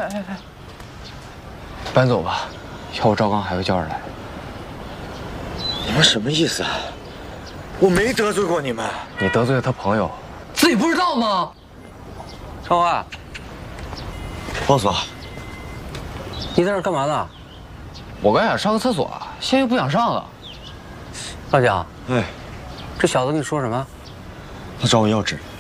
哎，搬走吧，要不赵刚还会叫人来。 你们什么意思啊？我没得罪过你们。 你得罪了他朋友，自己不知道吗？ 少华， boss， 你在这干嘛呢？ 我刚想上个厕所，现在又不想上了。 大江， 哎， 这小子跟你说什么？ 他找我要纸。